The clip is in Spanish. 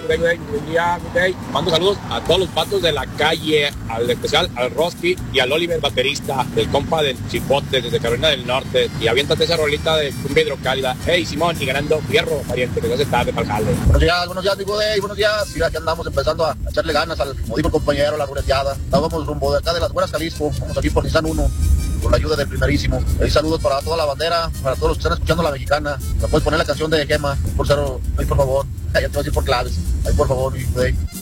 Mando saludos a todos los vatos de la calle, al especial al Roski y al Oliver, baterista, del compa del Chipote desde Carolina del Norte. Y aviéntate esa rolita de cumbia hidrocálida. Hey, Simón, y ganando fierro, pariente, que se hace tarde para el jale. Buenos días, amigo de buenos días. Mira, aquí andamos empezando a echarle ganas como dijo el compañero, la ruleteada. Estábamos rumbo de acá de las Buenas Jalisco, vamos aquí por Nissan 1, con la ayuda del primerísimo. Saludos para toda la bandera, para todos los que están escuchando la mexicana. ¿Me puedes poner la canción de Gema? Por favor. Ahí, por favor. Ya te voy a decir por claves. Ahí, por favor, mi güey.